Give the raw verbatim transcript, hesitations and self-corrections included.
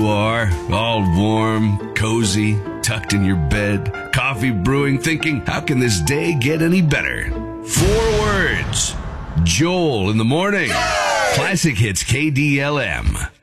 are, all warm, cozy, tucked in your bed, coffee brewing, thinking, how can this day get any better? Four words. Joel in the morning. Classic Hits K D L M.